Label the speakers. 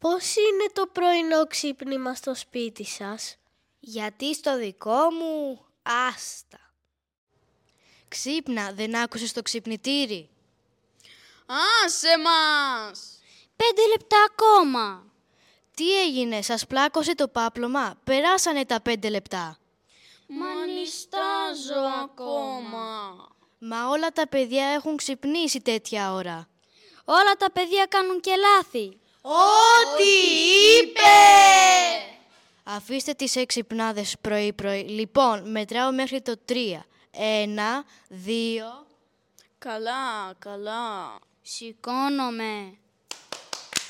Speaker 1: Πώς είναι το πρωινό ξύπνημα στο σπίτι σας?
Speaker 2: Γιατί στο δικό μου, άστα.
Speaker 3: Ξύπνα, δεν άκουσες το ξυπνητήρι?
Speaker 4: Άσε μας!
Speaker 2: 5 λεπτά ακόμα.
Speaker 3: Τι έγινε, σας πλάκωσε το πάπλωμα? Περάσανε τα 5 λεπτά.
Speaker 4: Μα νιστάζω ακόμα.
Speaker 3: Μα όλα τα παιδιά έχουν ξυπνήσει τέτοια ώρα.
Speaker 2: Όλα τα παιδιά κάνουν και λάθη.
Speaker 4: Ό,τι είπε!
Speaker 3: Αφήστε τις έξυπνάδες πρωί-πρωί. Λοιπόν, μετράω μέχρι το 3. 1, 2...
Speaker 4: Καλά, καλά.
Speaker 2: Σηκώνομαι.